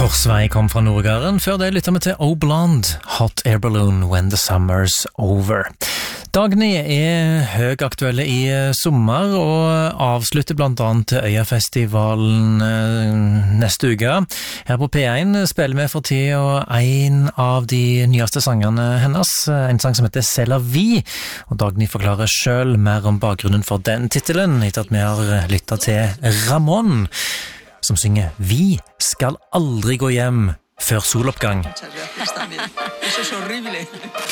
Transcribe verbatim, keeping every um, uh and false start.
Korsvei kom fra Nordgården. Før det lytter vi til O Blonde, Hot Air Balloon, When the Summer's Over. Dagny er høyaktuelle i sommer og avslutter blant annet Øyafestivalen neste uke. Her på P én spiller vi for tida en av de nyeste sangene hennes, en sang som heter C'est la vie, og Dagny forklarer selv mer om bakgrunnen for den titelen, etter at vi har lyttet til Ramón, som synger Vi skal aldri gå hjem før soloppgang.